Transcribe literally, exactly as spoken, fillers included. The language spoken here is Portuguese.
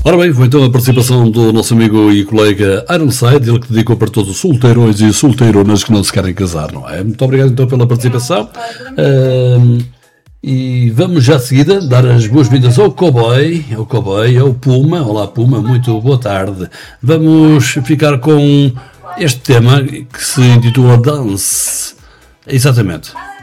Ora bem, foi então a participação do nosso amigo e colega Ironside, ele que dedicou para todos os solteirões e solteironas que não se querem casar, não é? Muito obrigado então pela participação. Uh, e vamos já a seguida dar as boas-vindas ao Cowboy, ao Cowboy, ao Puma. Olá Puma, muito boa tarde. Vamos ficar com este tema que se intitula Dance. Exatamente.